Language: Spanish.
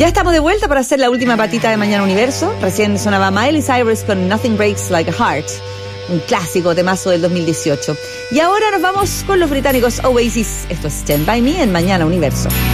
Ya estamos de vuelta para hacer la última patita de Mañana Universo. Recién sonaba Miley Cyrus con Nothing Breaks Like a Heart, un clásico temazo del 2018. Y ahora nos vamos con los británicos Oasis. Esto es Stand By Me en Mañana Universo.